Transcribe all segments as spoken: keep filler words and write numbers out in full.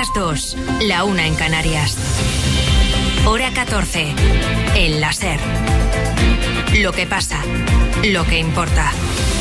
las dos, la una en Canarias. Hora catorce. El láser. Lo que pasa, lo que importa.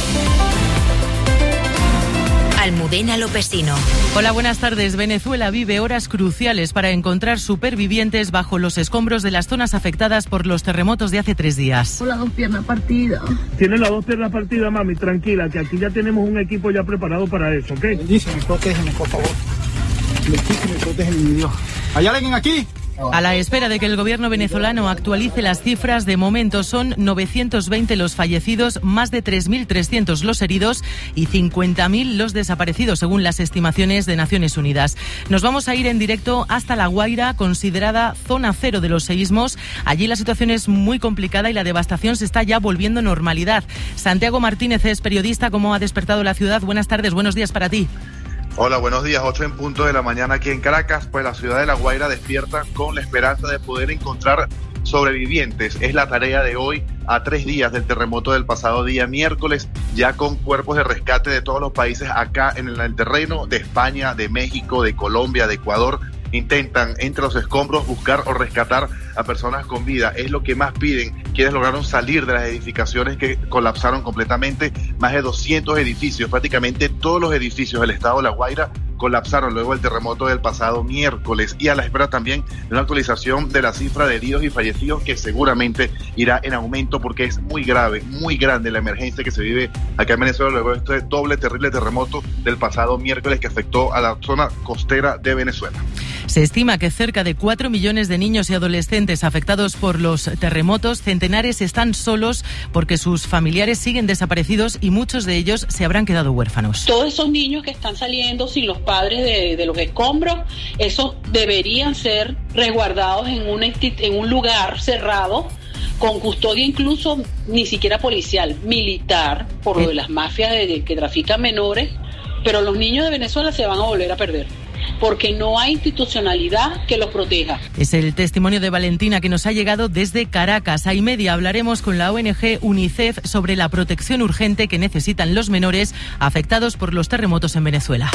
Almudena Lopesino. Hola, buenas tardes. Venezuela vive horas cruciales para encontrar supervivientes bajo los escombros de las zonas afectadas por los terremotos de hace tres días. Con las dos piernas partidas. Tiene las dos piernas partidas, mami, tranquila, que aquí ya tenemos un equipo ya preparado para eso, ¿ok? Bendíceme, protégeme, por favor. Bendíceme, protégeme, mi Dios. ¿Hay alguien aquí? A la espera de que el gobierno venezolano actualice las cifras, de momento son novecientos veinte los fallecidos, más de tres mil trescientos los heridos y cincuenta mil los desaparecidos, según las estimaciones de Naciones Unidas. Nos vamos a ir en directo hasta La Guaira, considerada zona cero de los seísmos. Allí la situación es muy complicada y la devastación se está ya volviendo normalidad. Santiago Martínez es periodista. ¿Cómo ha despertado la ciudad? Buenas tardes, buenos días para ti. Hola, buenos días. ocho en punto de la mañana aquí en Caracas. Pues la ciudad de La Guaira despierta con la esperanza de poder encontrar sobrevivientes. Es la tarea de hoy, a tres días del terremoto del pasado día miércoles, ya con cuerpos de rescate de todos los países acá en el terreno, de España, de México, de Colombia, de Ecuador. Intentan entre los escombros buscar o rescatar a personas con vida. Es lo que más piden quienes lograron salir de las edificaciones que colapsaron completamente. Más de doscientos edificios, prácticamente todos los edificios del estado de La Guaira colapsaron luego del terremoto del pasado miércoles, y a la espera también de una actualización de la cifra de heridos y fallecidos, que seguramente irá en aumento porque es muy grave, muy grande la emergencia que se vive acá en Venezuela luego de este doble terrible terremoto del pasado miércoles que afectó a la zona costera de Venezuela. Se estima que cerca de cuatro millones de niños y adolescentes afectados por los terremotos, centenares están solos porque sus familiares siguen desaparecidos y muchos de ellos se habrán quedado huérfanos. Todos esos niños que están saliendo sin los padres de, de los escombros, esos deberían ser resguardados en, una, en un lugar cerrado, con custodia incluso ni siquiera policial, militar, por lo de las mafias de, de, que trafican menores, pero los niños de Venezuela se van a volver a perder, porque no hay institucionalidad que los proteja. Es el testimonio de Valentina que nos ha llegado desde Caracas. A y media hablaremos con la O N G UNICEF sobre la protección urgente que necesitan los menores afectados por los terremotos en Venezuela.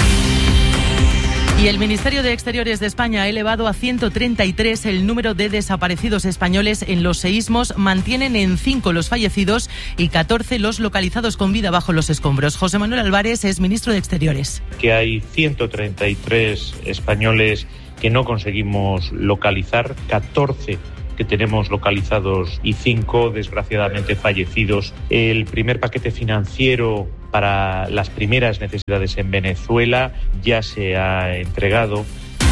Y el Ministerio de Exteriores de España ha elevado a ciento treinta y tres el número de desaparecidos españoles en los seísmos. Mantienen en cinco los fallecidos y catorce los localizados con vida bajo los escombros. José Manuel Álvarez es ministro de Exteriores. Que hay ciento treinta y tres españoles que no conseguimos localizar, catorce que tenemos localizados y cinco desgraciadamente fallecidos. El primer paquete financiero para las primeras necesidades en Venezuela ya se ha entregado.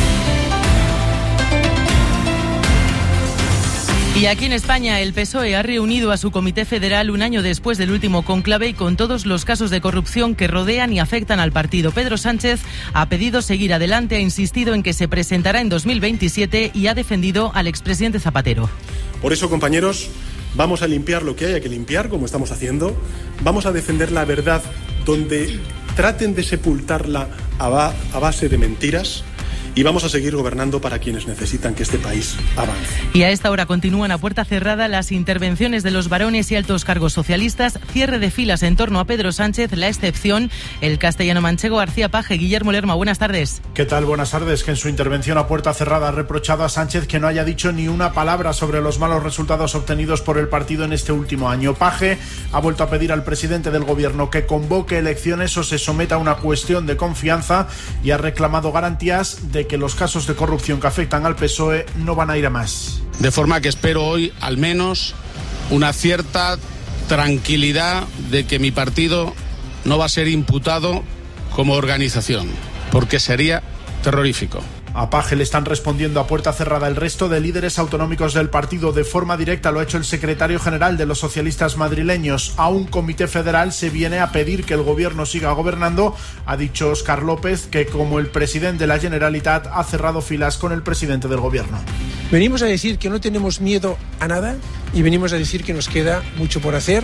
Y aquí en España el P S O E ha reunido a su comité federal un año después del último cónclave y con todos los casos de corrupción que rodean y afectan al partido. Pedro Sánchez ha pedido seguir adelante, ha insistido en que se presentará en dos mil veintisiete y ha defendido al expresidente Zapatero. Por eso, compañeros, vamos a limpiar lo que haya que limpiar, como estamos haciendo. Vamos a defender la verdad donde traten de sepultarla a, ba- a base de mentiras. Y vamos a seguir gobernando para quienes necesitan que este país avance. Y a esta hora continúan a puerta cerrada las intervenciones de los varones y altos cargos socialistas. Cierre de filas en torno a Pedro Sánchez, la excepción, el castellano-manchego García Paje. Guillermo Lerma, buenas tardes. ¿Qué tal? Buenas tardes. Que en su intervención a puerta cerrada ha reprochado a Sánchez que no haya dicho ni una palabra sobre los malos resultados obtenidos por el partido en este último año. Paje ha vuelto a pedir al presidente del gobierno que convoque elecciones o se someta a una cuestión de confianza y ha reclamado garantías de que los casos de corrupción que afectan al P S O E no van a ir a más. De forma que espero hoy al menos una cierta tranquilidad de que mi partido no va a ser imputado como organización, porque sería terrorífico. A Paje le están respondiendo a puerta cerrada el resto de líderes autonómicos del partido. De forma directa lo ha hecho el secretario general de los socialistas madrileños. A un comité federal se viene a pedir que el gobierno siga gobernando. Ha dicho Óscar López que, como el presidente de la Generalitat, ha cerrado filas con el presidente del gobierno. Venimos a decir que no tenemos miedo a nada y venimos a decir que nos queda mucho por hacer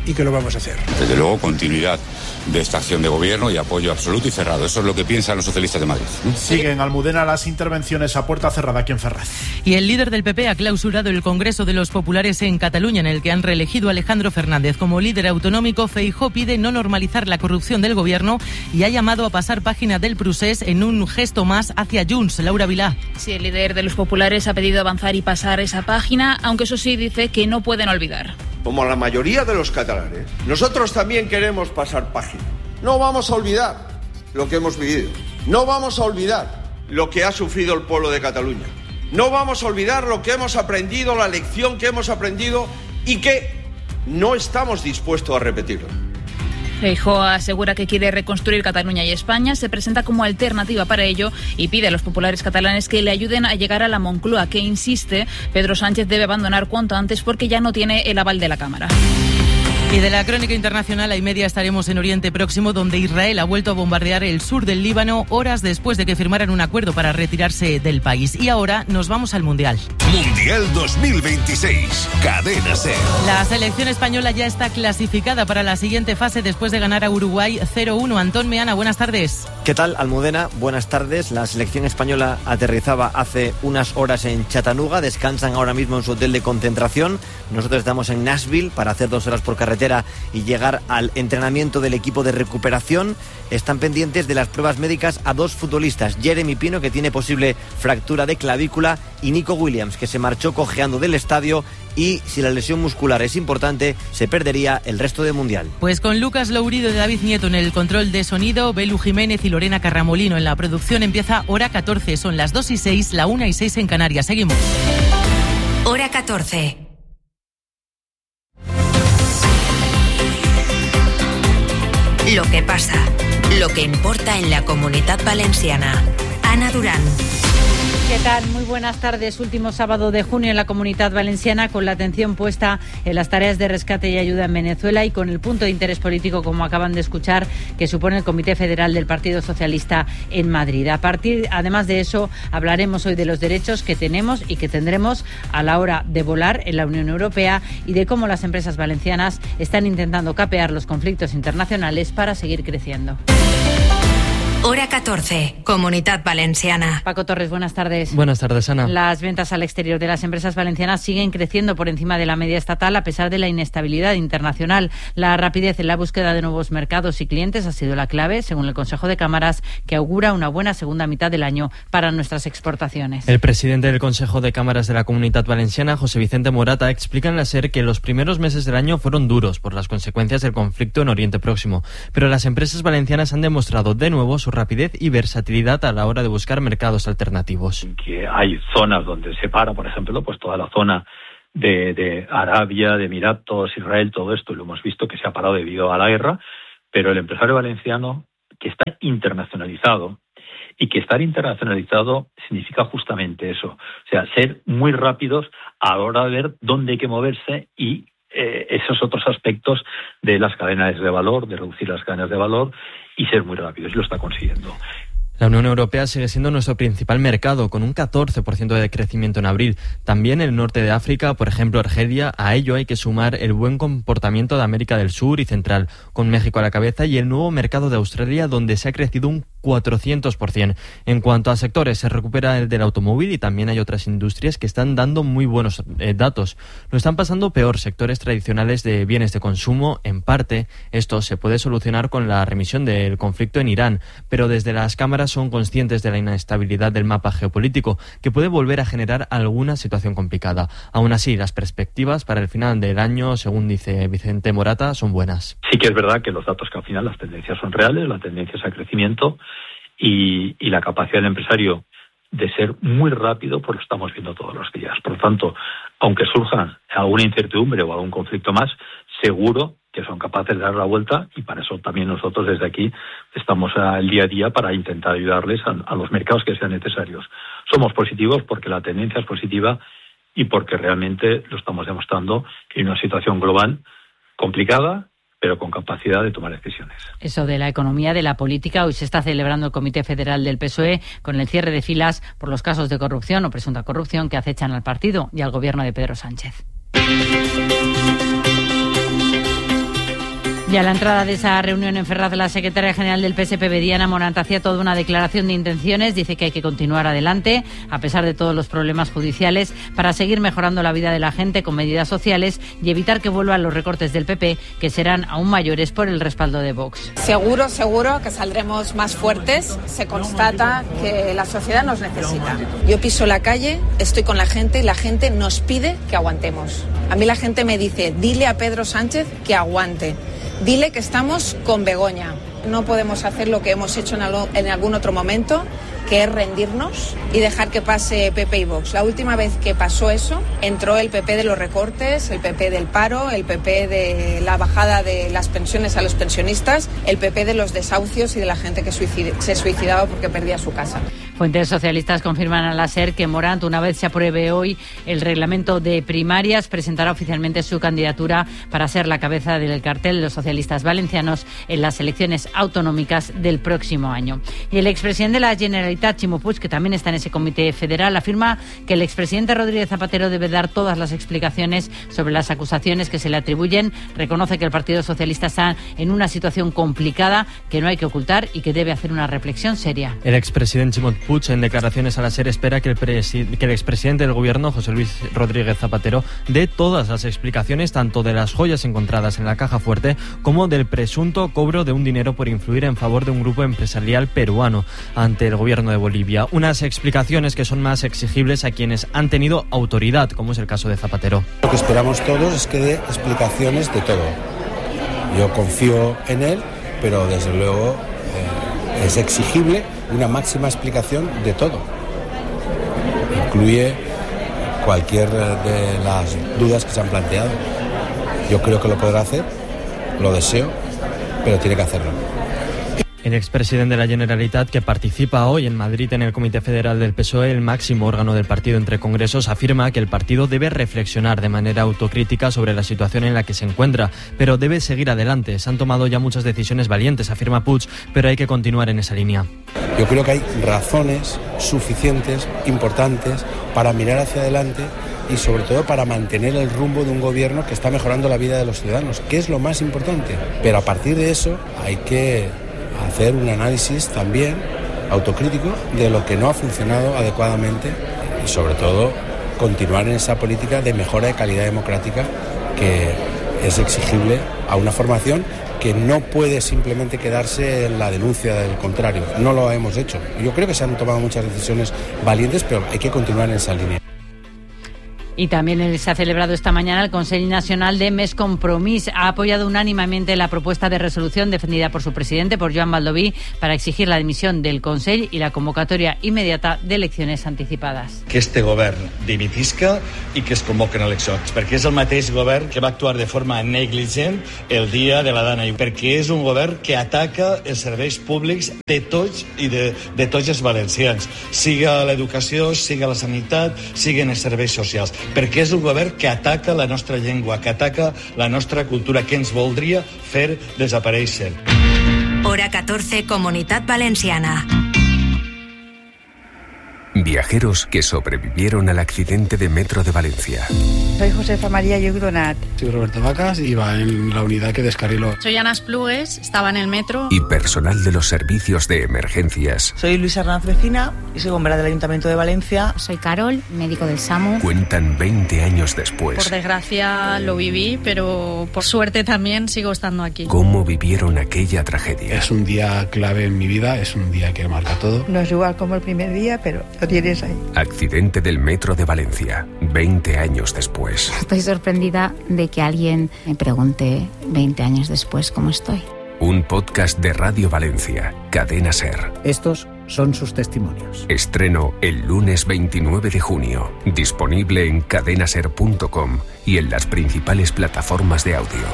y que lo vamos a hacer. Desde luego, continuidad de esta acción de gobierno y apoyo absoluto y cerrado. Eso es lo que piensan los socialistas de Madrid. Siguen en Almudena las intervenciones a puerta cerrada aquí en Ferraz. Y el líder del P P ha clausurado el Congreso de los Populares en Cataluña, en el que han reelegido a Alejandro Fernández. Como líder autonómico, Feijóo pide no normalizar la corrupción del gobierno y ha llamado a pasar página del procés en un gesto más hacia Junts. Laura Vilá. Sí, el líder de los Populares ha pedido avanzar y pasar esa página, aunque eso sí dice que no pueden olvidar. Como la mayoría de los catalanes, nosotros también queremos pasar página. No vamos a olvidar lo que hemos vivido. No vamos a olvidar lo que ha sufrido el pueblo de Cataluña. No vamos a olvidar lo que hemos aprendido, la lección que hemos aprendido y que no estamos dispuestos a repetirlo. Feijóo asegura que quiere reconstruir Cataluña y España, se presenta como alternativa para ello y pide a los populares catalanes que le ayuden a llegar a la Moncloa, que insiste Pedro Sánchez debe abandonar cuanto antes porque ya no tiene el aval de la Cámara. Y de la crónica internacional a y media estaremos en Oriente Próximo, donde Israel ha vuelto a bombardear el sur del Líbano horas después de que firmaran un acuerdo para retirarse del país. Y ahora nos vamos al Mundial. Mundial dos mil veintiséis, Cadena SER. La selección española ya está clasificada para la siguiente fase después de ganar a Uruguay cero uno. Antón Meana, buenas tardes. ¿Qué tal, Almudena? Buenas tardes. La selección española aterrizaba hace unas horas en Chattanooga. Descansan ahora mismo en su hotel de concentración. Nosotros estamos en Nashville para hacer dos horas por carretera y llegar al entrenamiento del equipo de recuperación. Están pendientes de las pruebas médicas a dos futbolistas, Jeremy Pino, que tiene posible fractura de clavícula, y Nico Williams, que se marchó cojeando del estadio y, si la lesión muscular es importante, se perdería el resto del Mundial. Pues con Lucas Lourido y David Nieto en el control de sonido, Belu Jiménez y Lorena Carramolino en la producción, empieza Hora catorce. Son las dos y seis, la una y seis en Canarias. Seguimos. Hora catorce. Lo que pasa, lo que importa en la Comunitat Valenciana. Ana Durán. ¿Qué tal? Muy buenas tardes. Último sábado de junio en la Comunitat Valenciana, con la atención puesta en las tareas de rescate y ayuda en Venezuela y con el punto de interés político, como acaban de escuchar, que supone el Comité Federal del Partido Socialista en Madrid. A partir, además de eso, hablaremos hoy de los derechos que tenemos y que tendremos a la hora de volar en la Unión Europea y de cómo las empresas valencianas están intentando capear los conflictos internacionales para seguir creciendo. Hora catorce, Comunitat Valenciana. Paco Torres, buenas tardes. Buenas tardes, Ana. Las ventas al exterior de las empresas valencianas siguen creciendo por encima de la media estatal a pesar de la inestabilidad internacional. La rapidez en la búsqueda de nuevos mercados y clientes ha sido la clave, según el Consejo de Cámaras, que augura una buena segunda mitad del año para nuestras exportaciones. El presidente del Consejo de Cámaras de la Comunitat Valenciana, José Vicente Morata, explica en la SER que los primeros meses del año fueron duros por las consecuencias del conflicto en Oriente Próximo, pero las empresas valencianas han demostrado de nuevo su rapidez y versatilidad a la hora de buscar mercados alternativos. Que hay zonas donde se para, por ejemplo, pues toda la zona de, de Arabia, de Emiratos, Israel, todo esto lo hemos visto que se ha parado debido a la guerra, pero el empresario valenciano, que está internacionalizado, y que estar internacionalizado significa justamente eso, o sea, ser muy rápidos a la hora de ver dónde hay que moverse y eh, esos otros aspectos de las cadenas de valor, de reducir las cadenas de valor y ser muy rápidos, y lo está consiguiendo. La Unión Europea sigue siendo nuestro principal mercado, con un catorce por ciento de crecimiento en abril. También el norte de África, por ejemplo Argelia. A ello hay que sumar el buen comportamiento de América del Sur y Central, con México a la cabeza, y el nuevo mercado de Australia, donde se ha crecido un cuatrocientos por ciento. En cuanto a sectores, se recupera el del automóvil y también hay otras industrias que están dando muy buenos eh, datos. Lo están pasando peor sectores tradicionales de bienes de consumo. En parte, esto se puede solucionar con la remisión del conflicto en Irán, pero desde las cámaras son conscientes de la inestabilidad del mapa geopolítico, que puede volver a generar alguna situación complicada. Aún así, las perspectivas para el final del año, según dice Vicente Morata, son buenas. Sí que es verdad que los datos, que al final las tendencias son reales, la tendencia es a crecimiento, y, y la capacidad del empresario de ser muy rápido, pues lo estamos viendo todos los días. Por lo tanto, aunque surja alguna incertidumbre o algún conflicto más, seguro que son capaces de dar la vuelta, y para eso también nosotros desde aquí estamos al día a día para intentar ayudarles a, a los mercados que sean necesarios. Somos positivos porque la tendencia es positiva y porque realmente lo estamos demostrando que hay una situación global complicada, pero con capacidad de tomar decisiones. Eso de la economía, de la política. Hoy se está celebrando el Comité Federal del P S O E con el cierre de filas por los casos de corrupción o presunta corrupción que acechan al partido y al gobierno de Pedro Sánchez. Y a la entrada de esa reunión en Ferraz, la secretaria general del P S P, Diana Morant, hacía toda una declaración de intenciones. Dice que hay que continuar adelante, a pesar de todos los problemas judiciales, para seguir mejorando la vida de la gente con medidas sociales y evitar que vuelvan los recortes del P P, que serán aún mayores por el respaldo de Vox. Seguro, seguro que saldremos más fuertes. Se constata que la sociedad nos necesita. Yo piso la calle, estoy con la gente y la gente nos pide que aguantemos. A mí la gente me dice, dile a Pedro Sánchez que aguante. Dile que estamos con Begoña. No podemos hacer lo que hemos hecho en, algo, en algún otro momento, que es rendirnos y dejar que pase P P y Vox. La última vez que pasó eso, entró el P P de los recortes, el P P del paro, el P P de la bajada de las pensiones a los pensionistas, el P P de los desahucios y de la gente que suicid- se suicidaba porque perdía su casa. Fuentes socialistas confirman a la SER que Morant, una vez se apruebe hoy el reglamento de primarias, presentará oficialmente su candidatura para ser la cabeza del cartel de los socialistas valencianos en las elecciones autonómicas del próximo año. Y el expresidente de la Generalitat, Ximo Puig, que también está en ese comité federal, afirma que el expresidente Rodríguez Zapatero debe dar todas las explicaciones sobre las acusaciones que se le atribuyen. Reconoce que el Partido Socialista está en una situación complicada que no hay que ocultar y que debe hacer una reflexión seria. El expresidente Ximo Puig, en declaraciones a la SER, espera que el, presi- que el expresidente del gobierno, José Luis Rodríguez Zapatero, dé todas las explicaciones tanto de las joyas encontradas en la caja fuerte como del presunto cobro de un dinero por influir en favor de un grupo empresarial peruano ante el gobierno de Bolivia. Unas explicaciones que son más exigibles a quienes han tenido autoridad, como es el caso de Zapatero. Lo que esperamos todos es que dé explicaciones de todo. Yo confío en él, pero desde luego eh, es exigible una máxima explicación de todo. Incluye cualquier de las dudas que se han planteado. Yo creo que lo podrá hacer, lo deseo, pero tiene que hacerlo. El expresidente de la Generalitat, que participa hoy en Madrid en el Comité Federal del P S O E, el máximo órgano del partido entre congresos, afirma que el partido debe reflexionar de manera autocrítica sobre la situación en la que se encuentra, pero debe seguir adelante. Se han tomado ya muchas decisiones valientes, afirma Puig, pero hay que continuar en esa línea. Yo creo que hay razones suficientes, importantes, para mirar hacia adelante y sobre todo para mantener el rumbo de un gobierno que está mejorando la vida de los ciudadanos, que es lo más importante. Pero a partir de eso hay que hacer un análisis también autocrítico de lo que no ha funcionado adecuadamente y sobre todo continuar en esa política de mejora de calidad democrática que es exigible a una formación que no puede simplemente quedarse en la denuncia del contrario. No lo hemos hecho. Yo creo que se han tomado muchas decisiones valientes, pero hay que continuar en esa línea. Y también se ha celebrado esta mañana el Consell Nacional de Més Compromís. Ha apoyado unánimemente la propuesta de resolución defendida por su presidente, por Joan Baldoví, para exigir la dimisión del Consell i la convocatòria immediata d'eleccions anticipades. Que este govern dimitisca i que es convoquen eleccions, perquè és el mateix govern que va actuar de forma negligent el dia de la Dana, i perquè és un govern que ataca els serveis públics de tots i de, de tots els valencians, siga l'educació, siga la sanitat, siguen els serveis socials. Perquè és un govern que ataca la nostra llengua, que ataca la nostra cultura, que ens voldria fer desaparèixer. Hora catorce, Comunitat Valenciana. Viajeros que sobrevivieron al accidente de metro de Valencia. Soy Josefa María Yugnonat. Soy Roberto Vacas, iba en la unidad que descarriló. Soy Ana Esplugues, estaba en el metro. Y personal de los servicios de emergencias. Soy Luisa Hernández Vecina y soy bombera del Ayuntamiento de Valencia. Soy Carol, médico del SAMU. Cuentan veinte años después. Por desgracia lo viví, pero por suerte también sigo estando aquí. ¿Cómo vivieron aquella tragedia? Es un día clave en mi vida, es un día que marca todo. No es igual como el primer día, pero lo tienes ahí. Accidente del metro de Valencia, veinte años después. Estoy sorprendida de que alguien me pregunte veinte años después cómo estoy. Un podcast de Radio Valencia, Cadena SER. Estos son sus testimonios. Estreno el lunes veintinueve de junio. Disponible en cadenaser punto com y en las principales plataformas de audio.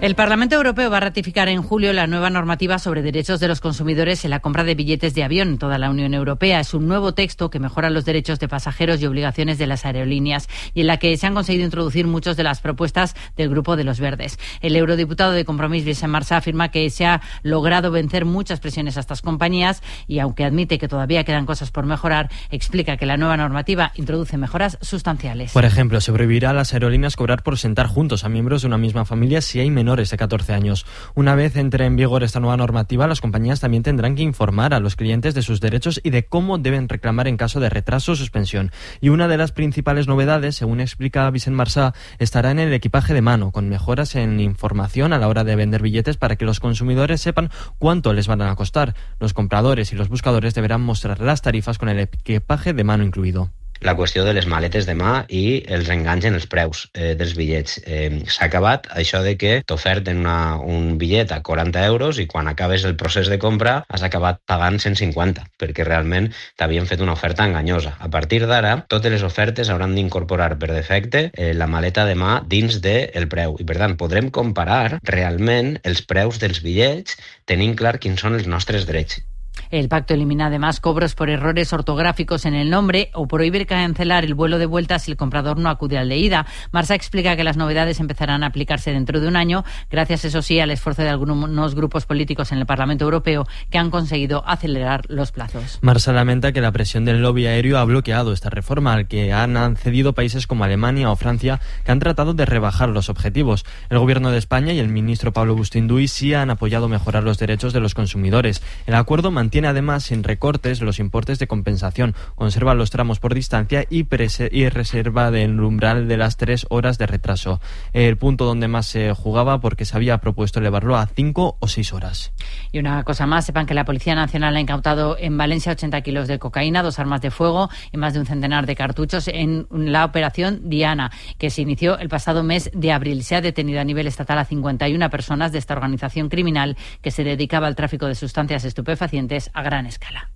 El Parlamento Europeo va a ratificar en julio la nueva normativa sobre derechos de los consumidores en la compra de billetes de avión en toda la Unión Europea. Es un nuevo texto que mejora los derechos de pasajeros y obligaciones de las aerolíneas y en la que se han conseguido introducir muchas de las propuestas del Grupo de los Verdes. El eurodiputado de Compromís, Vicent Marçal, afirma que se ha logrado vencer muchas presiones a estas compañías y, aunque admite que todavía quedan cosas por mejorar, explica que la nueva normativa introduce mejoras sustanciales. Por ejemplo, se prohibirá a las aerolíneas cobrar por sentar juntos a miembros de una misma familia si hay menores de catorce años. Una vez entre en vigor esta nueva normativa, las compañías también tendrán que informar a los clientes de sus derechos y de cómo deben reclamar en caso de retraso o suspensión. Y una de las principales novedades, según explica Vicent Marçal, estará en el equipaje de mano, con mejoras en información a la hora de vender billetes para que los consumidores sepan cuánto les van a costar. Los compradores y los buscadores deberán mostrar las tarifas con el equipaje de mano incluido. La qüestió de les maletes de mà i els enganys en els preus eh, dels bitllets. Eh, S'ha acabat això de que t'oferten una, un bitllet a quaranta euros i quan acabes el procés de compra has acabat pagant cent cinquanta, perquè realment t'havien fet una oferta enganyosa. A partir d'ara, totes les ofertes hauran d'incorporar per defecte eh, la maleta de mà dins del preu. I per tant, podrem comparar realment els preus dels bitllets tenint clar quins són els nostres drets. El pacto elimina además cobros por errores ortográficos en el nombre o prohibir cancelar el vuelo de vuelta si el comprador no acude al de ida. Marçal explica que las novedades empezarán a aplicarse dentro de un año, gracias, eso sí, al esfuerzo de algunos grupos políticos en el Parlamento Europeo que han conseguido acelerar los plazos. Marçal lamenta que la presión del lobby aéreo ha bloqueado esta reforma, al que han accedido países como Alemania o Francia, que han tratado de rebajar los objetivos. El gobierno de España y el ministro Pablo Bustinduy sí han apoyado mejorar los derechos de los consumidores. El acuerdo mantiene además sin recortes los importes de compensación, conserva los tramos por distancia y, y reserva del umbral de las tres horas de retraso. El punto donde más se jugaba, porque se había propuesto elevarlo a cinco o seis horas. Y una cosa más, sepan que la Policía Nacional ha incautado en Valencia ochenta kilos de cocaína, dos armas de fuego y más de un centenar de cartuchos en la operación Diana, que se inició el pasado mes de abril. Se ha detenido a nivel estatal a cincuenta y una personas de esta organización criminal que se dedicaba al tráfico de sustancias estupefacientes a gran escala.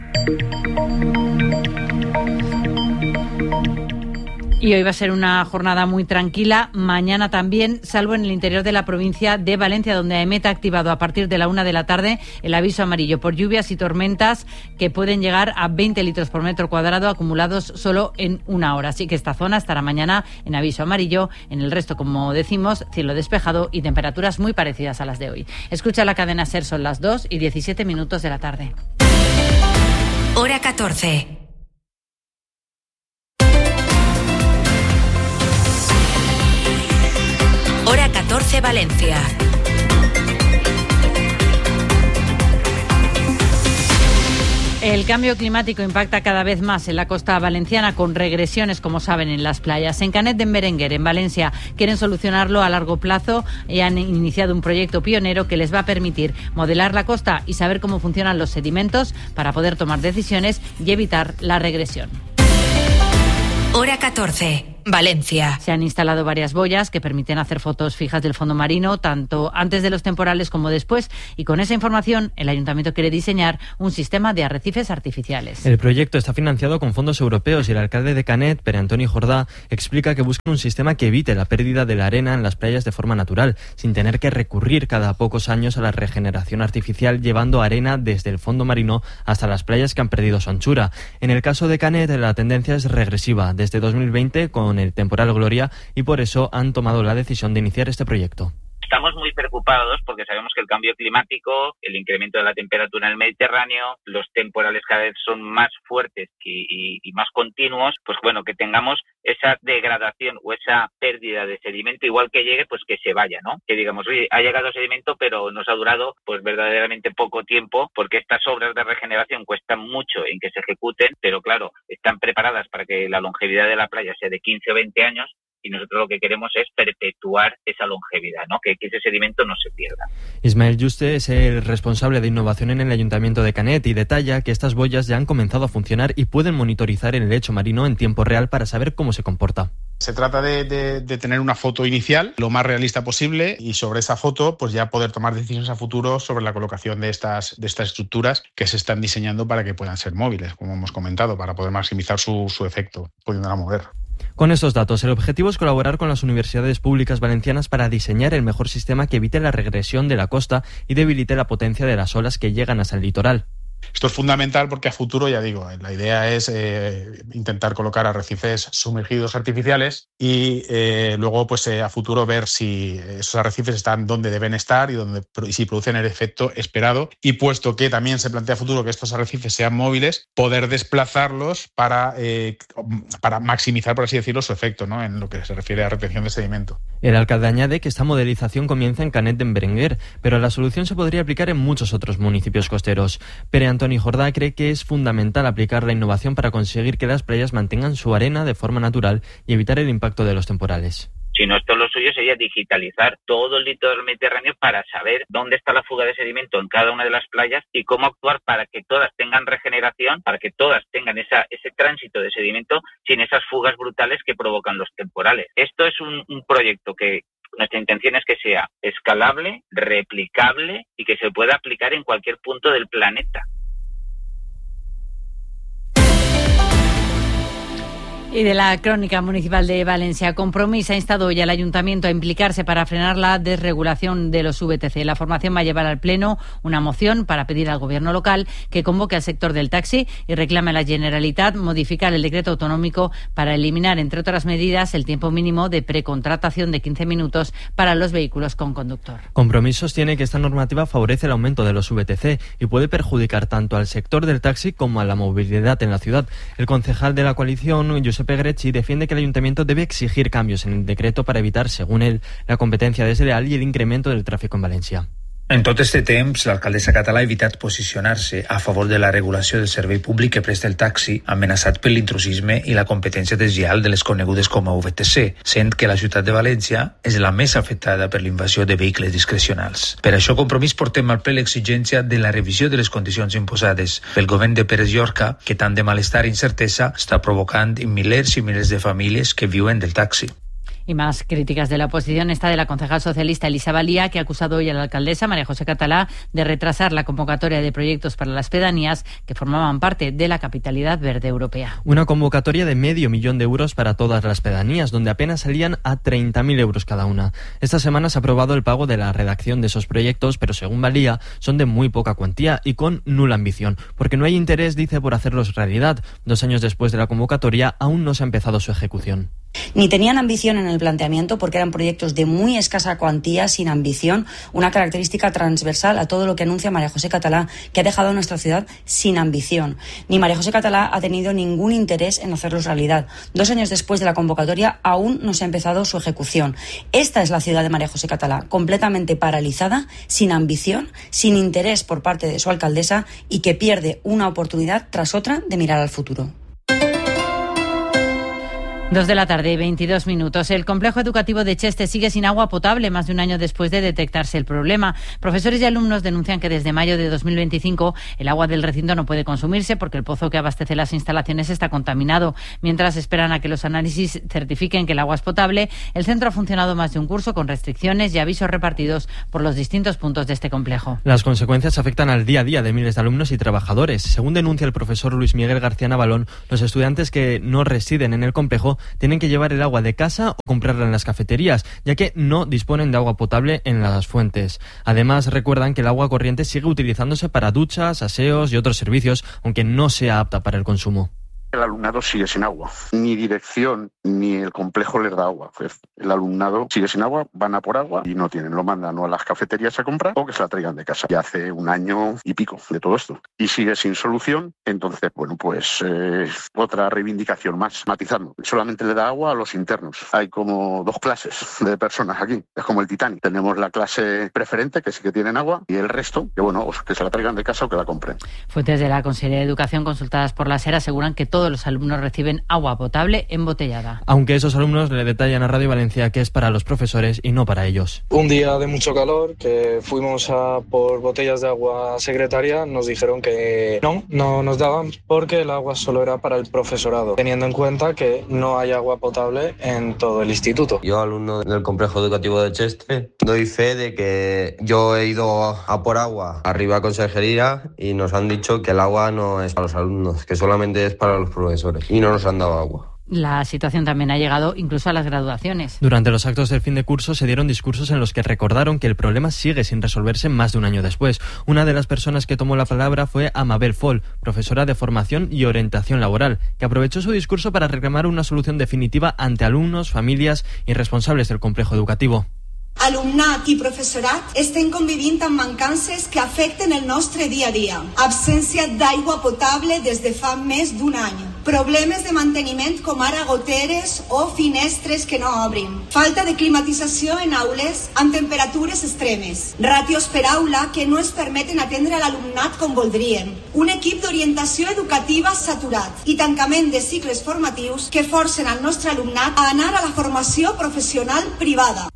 Y hoy va a ser una jornada muy tranquila, mañana también, salvo en el interior de la provincia de Valencia, donde AEMET ha activado a partir de la una de la tarde el aviso amarillo por lluvias y tormentas que pueden llegar a veinte litros por metro cuadrado acumulados solo en una hora. Así que esta zona estará mañana en aviso amarillo. En el resto, como decimos, cielo despejado y temperaturas muy parecidas a las de hoy. Escucha la cadena SER, son las dos y diecisiete minutos de la tarde. Hora catorce. Hora catorce, Valencia. El cambio climático impacta cada vez más en la costa valenciana, con regresiones, como saben, en las playas. En Canet d'en Berenguer, en Valencia, quieren solucionarlo a largo plazo y han iniciado un proyecto pionero que les va a permitir modelar la costa y saber cómo funcionan los sedimentos para poder tomar decisiones y evitar la regresión. Hora catorce. Valencia. Se han instalado varias boyas que permiten hacer fotos fijas del fondo marino, tanto antes de los temporales como después, y con esa información el Ayuntamiento quiere diseñar un sistema de arrecifes artificiales. El proyecto está financiado con fondos europeos y el alcalde de Canet, Pere Antoni Jordà, explica que buscan un sistema que evite la pérdida de la arena en las playas de forma natural, sin tener que recurrir cada pocos años a la regeneración artificial, llevando arena desde el fondo marino hasta las playas que han perdido su anchura. En el caso de Canet, la tendencia es regresiva desde dos mil veinte con el temporal Gloria, y por eso han tomado la decisión de iniciar este proyecto. Estamos muy preocupados porque sabemos que el cambio climático, el incremento de la temperatura en el Mediterráneo, los temporales cada vez son más fuertes y, y, y más continuos, pues bueno, que tengamos esa degradación o esa pérdida de sedimento, igual que llegue, pues que se vaya, ¿no? Que digamos, oye, ha llegado sedimento, pero nos ha durado pues verdaderamente poco tiempo, porque estas obras de regeneración cuestan mucho en que se ejecuten, pero claro, están preparadas para que la longevidad de la playa sea de quince o veinte años, y nosotros lo que queremos es perpetuar esa longevidad, ¿no? Que, que ese sedimento no se pierda. Ismael Juste es el responsable de innovación en el Ayuntamiento de Canet y detalla que estas boyas ya han comenzado a funcionar y pueden monitorizar el lecho marino en tiempo real para saber cómo se comporta. Se trata de, de, de tener una foto inicial lo más realista posible y sobre esa foto pues ya poder tomar decisiones a futuro sobre la colocación de estas, de estas estructuras que se están diseñando para que puedan ser móviles, como hemos comentado, para poder maximizar su, su efecto, pudiéndola mover. Con estos datos, el objetivo es colaborar con las universidades públicas valencianas para diseñar el mejor sistema que evite la regresión de la costa y debilite la potencia de las olas que llegan hasta el litoral. Esto es fundamental porque a futuro, ya digo, la idea es eh, intentar colocar arrecifes sumergidos artificiales y eh, luego pues eh, a futuro ver si esos arrecifes están donde deben estar y, donde, y si producen el efecto esperado. Y puesto que también se plantea a futuro que estos arrecifes sean móviles, poder desplazarlos para, eh, para maximizar, por así decirlo, su efecto, ¿no?, en lo que se refiere a retención de sedimento. El alcalde añade que esta modelización comienza en Canet d'en Berenguer, pero la solución se podría aplicar en muchos otros municipios costeros. Pere Antoni Jordá cree que es fundamental aplicar la innovación para conseguir que las playas mantengan su arena de forma natural y evitar el impacto de los temporales. Si no, esto lo suyo sería digitalizar todo el litoral mediterráneo para saber dónde está la fuga de sedimento en cada una de las playas y cómo actuar para que todas tengan regeneración, para que todas tengan esa, ese tránsito de sedimento sin esas fugas brutales que provocan los temporales. Esto es un, un proyecto que nuestra intención es que sea escalable, replicable y que se pueda aplicar en cualquier punto del planeta. Y de la Crónica Municipal de Valencia, Compromís ha instado hoy al Ayuntamiento a implicarse para frenar la desregulación de los V T C. La formación va a llevar al Pleno una moción para pedir al Gobierno local que convoque al sector del taxi y reclame a la Generalitat modificar el decreto autonómico para eliminar, entre otras medidas, el tiempo mínimo de precontratación de quince minutos para los vehículos con conductor. Compromís sostiene que esta normativa favorece el aumento de los V T C y puede perjudicar tanto al sector del taxi como a la movilidad en la ciudad. El concejal de la coalición, Josep Egrechi, defiende que el Ayuntamiento debe exigir cambios en el decreto para evitar, según él, la competencia desleal y el incremento del tráfico en Valencia. En tot este temps, l'alcaldessa català ha evitat posicionar-se a favor de la regulació del servei públic que presta el taxi, amenaçat per l'intrusisme i la competència deslleial de les conegudes com a V T C, sent que la ciutat de València és la més afectada per l'invasió de vehicles discrecionals. Per això, Compromís portem al ple l'exigència de la revisió de les condicions imposades pel govern de Pérez Llorca, que tant de malestar i incertesa està provocant en milers i milers de famílies que viuen del taxi. Y más críticas de la oposición, esta de la concejal socialista Elisa Valía, que ha acusado hoy a la alcaldesa María José Catalá de retrasar la convocatoria de proyectos para las pedanías que formaban parte de la Capitalidad Verde Europea. Una convocatoria de medio millón de euros para todas las pedanías, donde apenas salían a treinta mil euros cada una. Esta semana se ha aprobado el pago de la redacción de esos proyectos, pero según Valía, son de muy poca cuantía y con nula ambición, porque no hay interés, dice, por hacerlos realidad. Dos años después de la convocatoria, aún no se ha empezado su ejecución. Ni tenían ambición en el planteamiento porque eran proyectos de muy escasa cuantía, sin ambición, una característica transversal a todo lo que anuncia María José Catalá, que ha dejado a nuestra ciudad sin ambición. Ni María José Catalá ha tenido ningún interés en hacerlos realidad. Dos años después de la convocatoria aún no se ha empezado su ejecución. Esta es la ciudad de María José Catalá, completamente paralizada, sin ambición, sin interés por parte de su alcaldesa y que pierde una oportunidad tras otra de mirar al futuro. Dos de la tarde y veintidós minutos. El complejo educativo de Cheste sigue sin agua potable más de un año después de detectarse el problema. Profesores y alumnos denuncian que desde mayo de dos mil veinticinco el agua del recinto no puede consumirse porque el pozo que abastece las instalaciones está contaminado. Mientras esperan a que los análisis certifiquen que el agua es potable, el centro ha funcionado más de un curso con restricciones y avisos repartidos por los distintos puntos de este complejo. Las consecuencias afectan al día a día de miles de alumnos y trabajadores. Según denuncia el profesor Luis Miguel García Navalón, los estudiantes que no residen en el complejo tienen que llevar el agua de casa o comprarla en las cafeterías, ya que no disponen de agua potable en las fuentes. Además, recuerdan que el agua corriente sigue utilizándose para duchas, aseos y otros servicios, aunque no sea apta para el consumo. El alumnado sigue sin agua. Ni dirección ni el complejo les da agua. Pues el alumnado sigue sin agua, van a por agua y no tienen. Lo mandan o a las cafeterías a comprar o que se la traigan de casa. Ya hace un año y pico de todo esto. Y sigue sin solución. Entonces, bueno, pues eh, otra reivindicación más, matizando. Solamente le da agua a los internos. Hay como dos clases de personas aquí. Es como el Titanic. Tenemos la clase preferente, que sí que tienen agua, y el resto, que bueno, que se la traigan de casa o que la compren. Fuentes de la Consejería de Educación consultadas por la SER aseguran que todos los alumnos reciben agua potable embotellada. Aunque esos alumnos le detallan a Radio Valencia que es para los profesores y no para ellos. Un día de mucho calor, que fuimos a por botellas de agua secretaria, nos dijeron que no, no nos daban porque el agua solo era para el profesorado, teniendo en cuenta que no hay agua potable en todo el instituto. Yo, alumno del complejo educativo de Cheste, doy fe de que yo he ido a por agua arriba a consejería y nos han dicho que el agua no es para los alumnos, que solamente es para los profesores. Y no nos han dado agua. La situación también ha llegado incluso a las graduaciones. Durante los actos del fin de curso se dieron discursos en los que recordaron que el problema sigue sin resolverse más de un año después. Una de las personas que tomó la palabra fue Amabel Foll, profesora de formación y orientación laboral, que aprovechó su discurso para reclamar una solución definitiva ante alumnos, familias y responsables del complejo educativo. Alumnat i professorat estem convivint amb mancances que afecten el nostre dia a dia. Absència d'aigua potable des de fa més d'un any. Problemes de manteniment com ara goteres o finestres que no obrin. Falta de climatització en aules amb temperatures extremes. Ràtios per aula que no es permeten atendre l'alumnat com voldrien. Un equip d'orientació educativa saturat i tancament de cicles formatius que forcen al nostre alumnat a anar a la formació professional privada.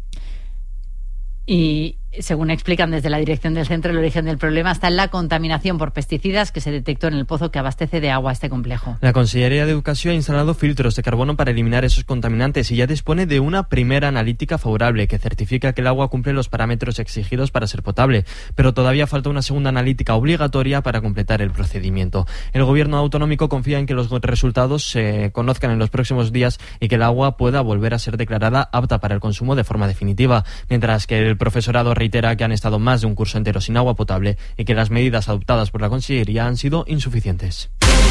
Y según explican desde la dirección del centro, el origen del problema está en la contaminación por pesticidas que se detectó en el pozo que abastece de agua a este complejo. La Consellería de Educación ha instalado filtros de carbono para eliminar esos contaminantes y ya dispone de una primera analítica favorable que certifica que el agua cumple los parámetros exigidos para ser potable, pero todavía falta una segunda analítica obligatoria para completar el procedimiento. El gobierno autonómico confía en que los resultados se conozcan en los próximos días y que el agua pueda volver a ser declarada apta para el consumo de forma definitiva, mientras que el profesorado reitera que han estado más de un curso entero sin agua potable y que las medidas adoptadas por la Consellería han sido insuficientes.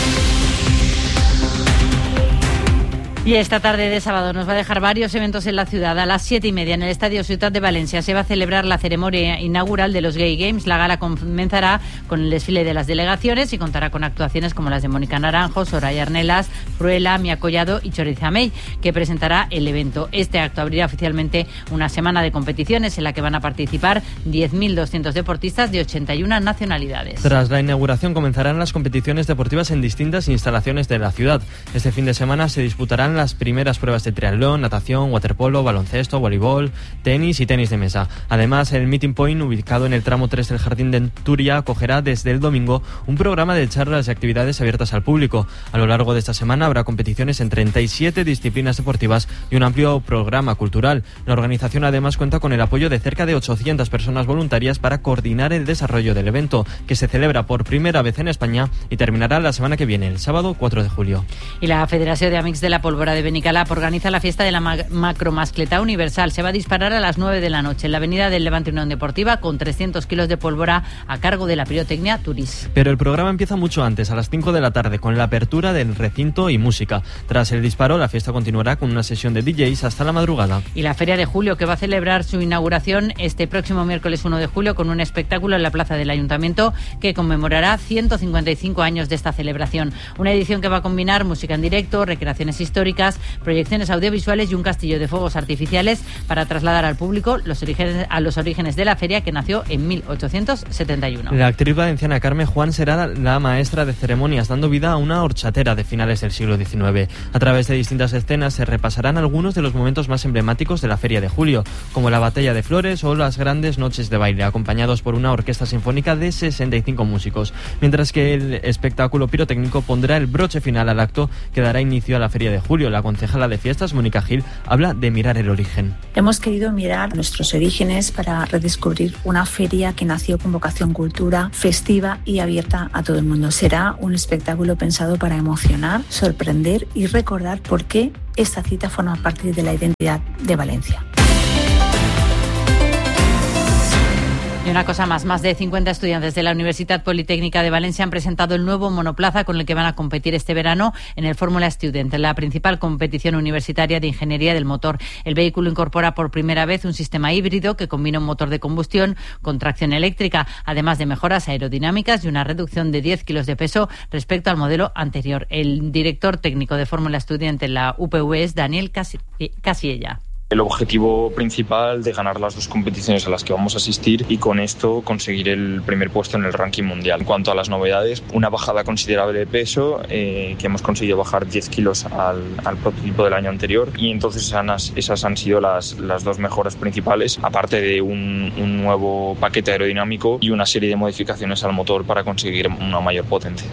Y esta tarde de sábado nos va a dejar varios eventos en la ciudad. A las siete y media en el Estadio Ciutat de Valencia se va a celebrar la ceremonia inaugural de los Gay Games. La gala comenzará con el desfile de las delegaciones y contará con actuaciones como las de Mónica Naranjo, Soraya Arnelas, Fruela, Mia Collado y Choriza May, que presentará el evento. Este acto abrirá oficialmente una semana de competiciones en la que van a participar diez mil doscientos deportistas de ochenta y una nacionalidades. Tras la inauguración comenzarán las competiciones deportivas en distintas instalaciones de la ciudad. Este fin de semana se disputarán las primeras pruebas de triatlón, natación, waterpolo, baloncesto, voleibol, tenis y tenis de mesa. Además, el Meeting Point, ubicado en el tramo tres del Jardín de Turia, acogerá desde el domingo un programa de charlas y actividades abiertas al público. A lo largo de esta semana habrá competiciones en treinta y siete disciplinas deportivas y un amplio programa cultural. La organización además cuenta con el apoyo de cerca de ochocientas personas voluntarias para coordinar el desarrollo del evento, que se celebra por primera vez en España y terminará la semana que viene, el sábado cuatro de julio. Y la Federación de Amics de la Pólvora de Benicalap organiza la fiesta de la ma- macromascleta universal. Se va a disparar a las nueve de la noche en la avenida del Levante Unión Deportiva con trescientos kilos de pólvora a cargo de la pirotecnia Turis. Pero el programa empieza mucho antes, a las cinco de la tarde, con la apertura del recinto y música. Tras el disparo, la fiesta continuará con una sesión de D Js hasta la madrugada. Y la Feria de Julio, que va a celebrar su inauguración este próximo miércoles uno de julio con un espectáculo en la plaza del Ayuntamiento que conmemorará ciento cincuenta y cinco años de esta celebración. Una edición que va a combinar música en directo, recreaciones históricas, proyecciones audiovisuales y un castillo de fuegos artificiales para trasladar al público los orígenes, a los orígenes de la feria, que nació en mil ochocientos setenta y uno. La actriz valenciana Carme Juan será la maestra de ceremonias, dando vida a una horchatera de finales del siglo diecinueve. A través de distintas escenas se repasarán algunos de los momentos más emblemáticos de la Feria de Julio, como la Batalla de Flores o las grandes noches de baile, acompañados por una orquesta sinfónica de sesenta y cinco músicos, mientras que el espectáculo pirotécnico pondrá el broche final al acto que dará inicio a la Feria de Julio. La concejala de fiestas, Mónica Gil, habla de mirar el origen. Hemos querido mirar nuestros orígenes para redescubrir una feria que nació con vocación cultura, festiva y abierta a todo el mundo. Será un espectáculo pensado para emocionar, sorprender y recordar por qué esta cita forma parte de la identidad de Valencia. Y una cosa más, más de cincuenta estudiantes de la Universitat Politécnica de Valencia han presentado el nuevo monoplaza con el que van a competir este verano en el Fórmula Student, la principal competición universitaria de ingeniería del motor. El vehículo incorpora por primera vez un sistema híbrido que combina un motor de combustión con tracción eléctrica, además de mejoras aerodinámicas y una reducción de diez kilos de peso respecto al modelo anterior. El director técnico de Fórmula Student en la U P V es Daniel Casiella. El objetivo principal de ganar las dos competiciones a las que vamos a asistir y con esto conseguir el primer puesto en el ranking mundial. En cuanto a las novedades, una bajada considerable de peso, eh, que hemos conseguido bajar diez kilos al, al prototipo del año anterior, y entonces esas, esas han sido las, las dos mejoras principales, aparte de un, un nuevo paquete aerodinámico y una serie de modificaciones al motor para conseguir una mayor potencia.